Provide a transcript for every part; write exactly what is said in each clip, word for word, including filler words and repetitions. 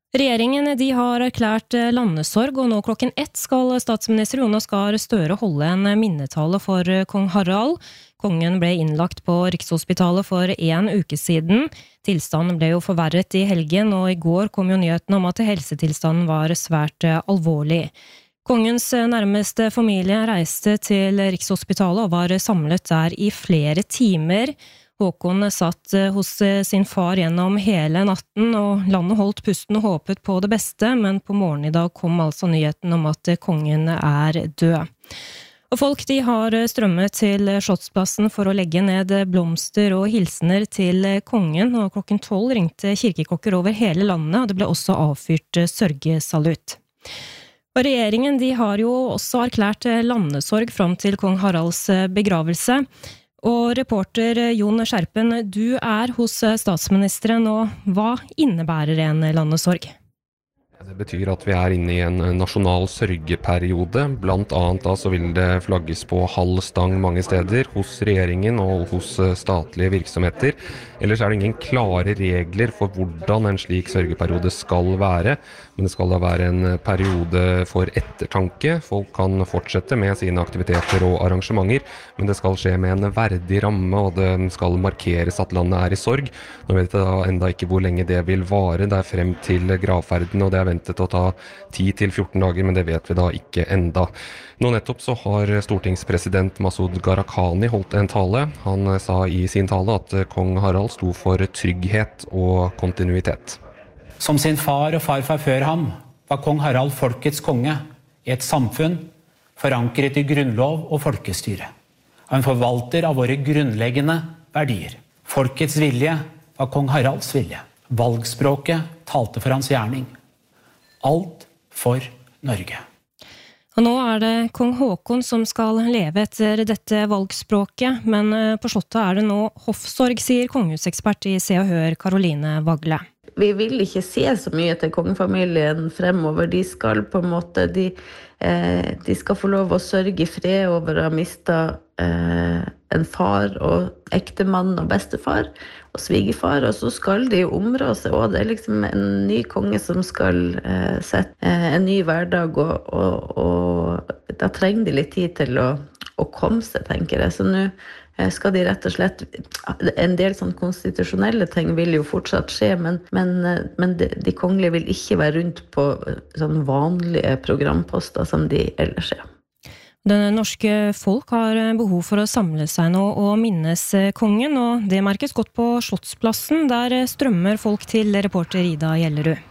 Regjeringen de har erklært landesorg, og nå klokken ett skal statsminister Jonas Gahr Støre holde en minnetale for kong Harald. Kongen ble innlagt på Rikshospitalet for en uke siden. Tilstanden ble jo forverret i helgen, og i går kom jo nyheten om at helsetilstanden var svært alvorlig. Kongens nærmeste familie reiste til Rikshospitalet og var samlet der i flere timer. Håkon satt hos sin far gjennom hele natten, og landet holdt pusten og håpet på det beste, men på morgenen i dag kom altså nyheten om at kongen er død. Og folk de har strømmet til Slottsplassen for å legge ned blomster og hilsener til kongen, og klokken tolv ringte kirkeklokker over hele landet, og det ble også avfyrt sørgesalutt. Og regjeringen de har jo også erklært landesorg fram til kong Haralds begravelse. Og reporter Jon Skjerpen, du er hos statsministeren, og hva innebærer en landesorg? Det betyr at vi er inne i en nasjonal sørgeperiode. Blant annet da så vil det flagges på halv stang mange steder, hos regjeringen og hos statlige virksomheter. Ellers er det ingen klare regler for hvordan en slik sørgeperiode skal være, men det skal da være en periode for ettertanke. Folk kan fortsette med sine aktiviteter og arrangementer, men det skal skje med en verdig ramme, og det skal markeres at landet er i sorg. Nå vet jeg da enda ikke hvor lenge det vil vare, det er frem til gravferden, og det er ventet å ta ti til fjorten dager, men det vet vi da ikke enda. Nå nettopp så har stortingspresident Masud Gharahkhani holdt en tale. Han sa i sin tale at kong Harald sto for trygghet og kontinuitet. Som sin far og farfar før ham var kong Harald folkets konge i et samfunn forankret i grunnlov og folkestyre. Han forvalter av våre grunnleggende verdier. Folkets vilje var kong Haralds vilje. Valgspråket talte for hans gjerning. Alt for Norge. Og nå er det kong Håkon som skal leve etter dette valgspråket, men på Slottet er det nå hoffsorg, sier kongehusekspert i Se og Hør, Caroline Vagle. Vi vil ikke se så mye til kongefamilien fremover. De skal på en måte, de, eh, de skal få lov å sørge i fred over å ha mistet eh, en far og ektemann og bestefar og svigerfar, og så skal de områ seg, og det er liksom en ny konge som skal eh, sette eh, en ny hverdag, og, og, og da trenger de litt tid til å, å komme seg, tenker jeg. Så nå skal de rett og slett, en del sånn konstitusjonelle ting vil jo fortsatt skje, men, men, men de, de kongelige vil ikke være rundt på sånn vanlige programposter som de ellers er. Det norske folk har behov for å samle seg nå og minnes kongen, og det merkes godt på Slottsplassen, der strømmer folk til reporter Ida Gjellerud.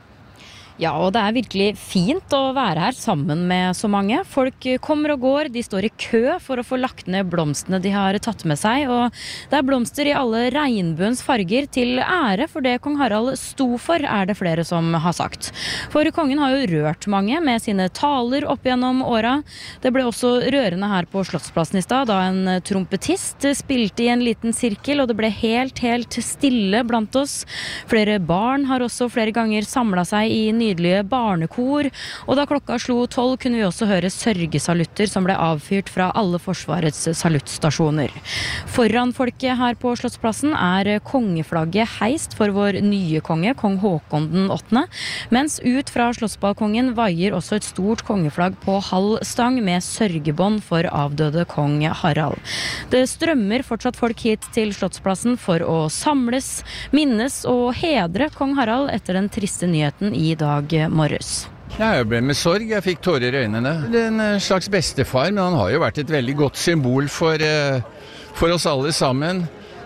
Ja, og det er virkelig fint å være her sammen med så mange. Folk kommer og går, de står i kø for å få lagt ned blomstene de har tatt med seg, og det er blomster i alle regnbuens farger til ære for det kong Harald sto for, er det flere som har sagt. For kongen har jo rørt mange med sine taler opp gjennom åra. Det ble også rørende her på Slottsplassen i stad, da en trompetist spilte i en liten sirkel, og det ble helt, helt stille blant oss. Flere barn har også flere ganger samlet seg i nye nydelige barnekor, og da klokka slo tolv kunne vi også høre sørgesalutter som ble avfyrt fra alle forsvarets saluttstasjoner. Foran folket her på Slottsplassen er kongeflagget heist for vår nye konge, kong Håkon den åttende, mens ut fra slottsbalkongen vaier også et stort kongeflagg på halv stang med sørgebånd for avdøde kong Harald. Det strømmer fortsatt folk hit til Slottsplassen for å samles, minnes og hedre kong Harald etter den triste nyheten i dag morges. Ja, jeg ble med sorg, jeg fikk tårer i øynene. Det er en slags bestefar, men han har jo vært et veldig godt symbol for, for oss alle sammen.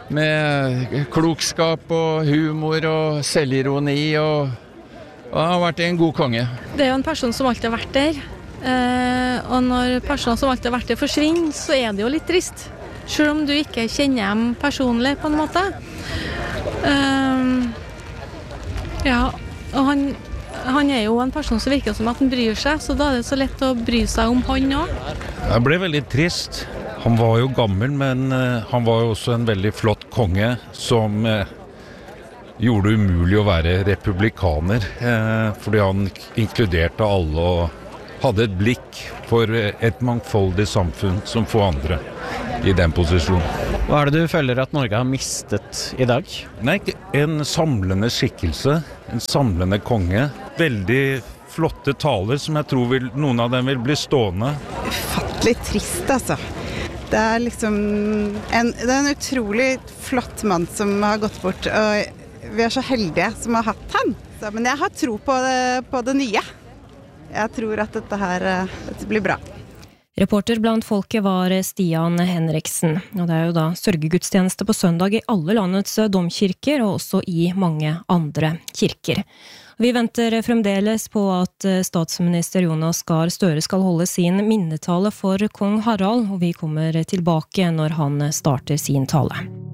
Med klokskap og humor og selvironi, og, og han har vært en god konge. Det er jo en person som alltid har vært der, og når personer som alltid har vært der forsvinner, så er det jo litt trist. Selv om du ikke kjenner dem personlig på en måte. Ja, og han... Han er jo en person som virker som at han bryr seg, så da er det så lett å bry seg om han også. Jeg ble veldig trist. Han var jo gammel, men han var jo også en veldig flott konge som gjorde det umulig å være republikaner, fordi han inkluderte alle og hadde et blikk for et mangfoldig samfunn som få andre i den posisjonen. Hva er det du føler at Norge har mistet i dag? Nei, en samlende skikkelse, en samlende konge. Veldig flotte taler som jeg tror vil, noen av dem vil bli stående. Ufattelig trist, altså. Det er liksom en, det er en utrolig flott mann som har gått bort, og vi er så heldige som har hatt han. Så, men jeg har tro på det, på det nye. Jeg tror at dette her dette blir bra. Reporter blant folket var Stian Henriksen. Og det er jo da sørgegudstjeneste på søndag i alle landets domkirker, og også i mange andre kirker. Vi venter fremdeles på at statsminister Jonas Gahr Støre skal holde sin minnetale for kong Harald, og vi kommer tilbake når han starter sin tale.